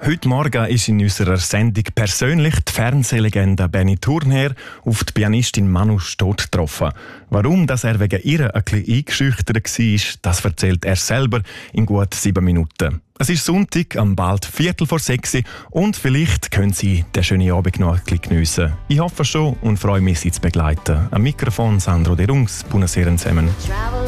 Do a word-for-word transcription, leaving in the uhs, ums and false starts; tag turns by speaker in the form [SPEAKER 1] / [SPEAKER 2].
[SPEAKER 1] Heute Morgen ist in unserer Sendung persönlich die Fernsehlegende Benny Thurnherr auf die Pianistin Manu Stott getroffen. Warum dass er wegen ihr ein bisschen eingeschüchtert war, das erzählt er selber in gut sieben Minuten. Es ist Sonntag, am bald Viertel vor sechs und vielleicht können Sie den schönen Abend noch ein bisschen geniessen. Ich hoffe schon und freue mich, Sie zu begleiten. Am Mikrofon Sandro De Rungs. Buonasera zusammen.